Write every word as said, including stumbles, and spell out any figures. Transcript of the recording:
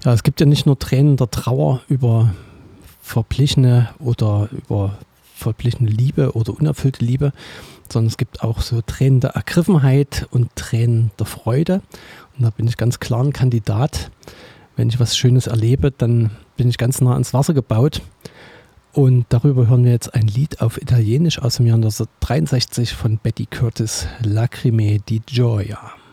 Ja, es gibt ja nicht nur Tränen der Trauer über verblichene oder über verblichene Liebe oder unerfüllte Liebe, sondern es gibt auch so Tränen der Ergriffenheit und Tränen der Freude. Und da bin ich ganz klar ein Kandidat. Wenn ich was Schönes erlebe, dann bin ich ganz nah ans Wasser gebaut. Und darüber hören wir jetzt ein Lied auf Italienisch aus dem Jahr neunzehnhundertdreiundsechzig von Betty Curtis, Lacrime di Gioia.